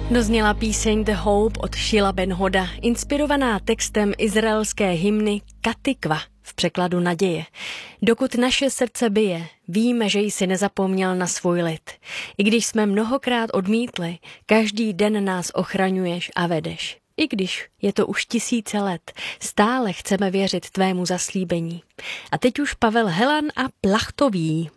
Dozněla píseň The Hope od Shila Ben Hoda, inspirovaná textem izraelské hymny Katikva, v překladu naděje. Dokud naše srdce bije, víme, že jsi nezapomněl na svůj lid. I když jsme mnohokrát odmítli, každý den nás ochraňuješ a vedeš. I když je to už 1000 let, stále chceme věřit tvému zaslíbení. A teď už Pavel Helan a Plachtový.